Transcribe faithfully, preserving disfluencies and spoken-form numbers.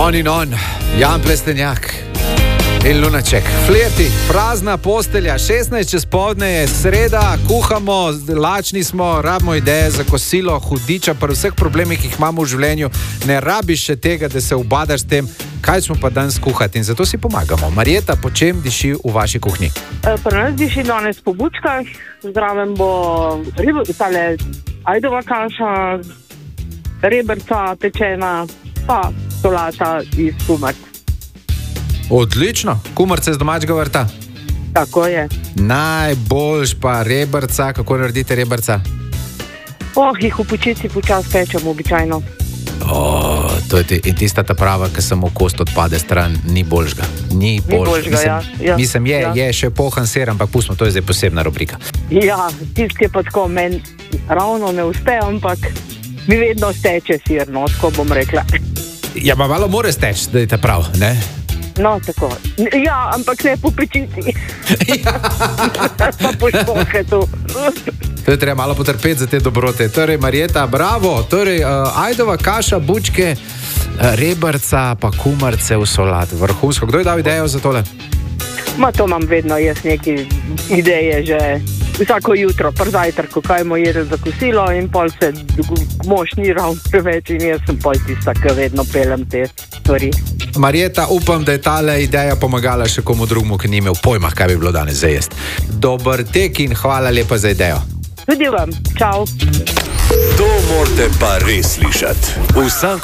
On in on, Jan Plestenjak in Lunaček. Flirti, prazna postelja, šestnajst čez povdne je sreda, kuhamo, lačni smo, rabimo ideje za kosilo, hudiča, pri vseh problemih, ki jih imamo v življenju, ne rabiš še tega, da se ubadaš s tem, kaj smo pa danes kuhati in zato si pomagamo. Marjeta, po čem diši v vaši kuhinji? E, pri nas diši danes po bučkah, zraven bo ribo, tale ajdova kaša, rebrca pečena, pa solata iz kumarc. Odlično, kumarce z domačega vrta. Tako je. Najboljš pa rebrca, kako naredite rebrca? Oh, jih v pečici počas pečemo običajno. Oh, to je t- in tista ta prava, ki samo kost odpade stran, ni boljšga. Ni boljšga, boljšga, mislim, ja, ja, mislim je, ja. je še pohan ser, ampak pustimo, to je zdaj posebna rubrika. Ja, tisti je pa tako, meni ravno ne uspe, ampak mi vedno steče sir, no, tako bom rekla. Ja, pa malo more steči, da je ta prav, ne? No, tako. Ja, ampak ne po pečici. Ja. Pa po špohetu. To je treba malo potrpeti za te dobrote. Torej, Marjeta, bravo. Torej, uh, ajdova kaša, bučke, uh, rebrca, pa kumarce v solat. Vrhunsko. Kdo je dal idejo za tole? Ma to imam vedno, jaz neke ideje že vsako jutro, pri zajtrku, kaj mu jede za kosilo in pol se mož ni ravno preveč in jaz sem pol tista, ki vedno pelem te stvari. Marjeta, upam, da je tale ideja pomagala še komu drugmu, ki ni imel pojma, kaj bi bilo danes za jest. Dober tek in hvala lepa za idejo. Tudi vam, čau. To morate pa res slišati. Vsak